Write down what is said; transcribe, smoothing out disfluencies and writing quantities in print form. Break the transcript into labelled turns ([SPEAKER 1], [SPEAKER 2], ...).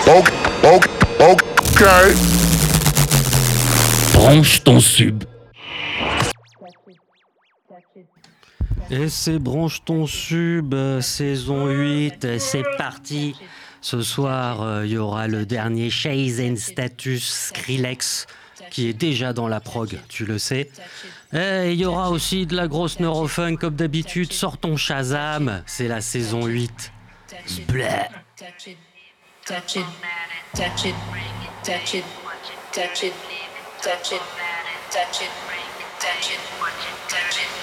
[SPEAKER 1] Ok, ok, ok.
[SPEAKER 2] Branche ton sub. Et c'est Branche ton sub, saison 8, c'est parti. Ce soir, il y aura le dernier Chase and Status Skrillex qui est déjà dans la prog, tu le sais. Et il y aura aussi de la grosse neurofunk comme d'habitude. Sors ton Shazam, c'est la saison 8. Sblah.
[SPEAKER 3] Touch it, touch it, touch it, touch it, touch it, touch it, touch it, touch it, touch it.